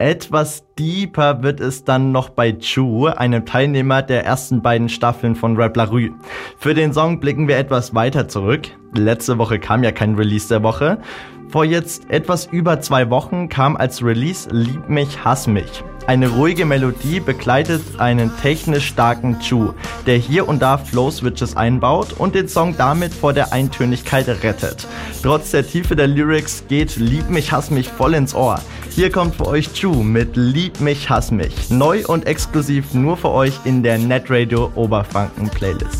Etwas deeper wird es dann noch bei Chu, einem Teilnehmer der ersten beiden Staffeln von Rap La Rue. Für den Song blicken wir etwas weiter zurück. Letzte Woche kam ja kein Release der Woche. Vor jetzt etwas über 2 Wochen kam als Release Lieb mich, hass mich. Eine ruhige Melodie begleitet einen technisch starken Chu, der hier und da Flow-Switches einbaut und den Song damit vor der Eintönigkeit rettet. Trotz der Tiefe der Lyrics geht Lieb mich, hass mich voll ins Ohr. Hier kommt für euch Chu mit Lieb mich, hass mich. Neu und exklusiv nur für euch in der Netradio Oberfranken Playlist.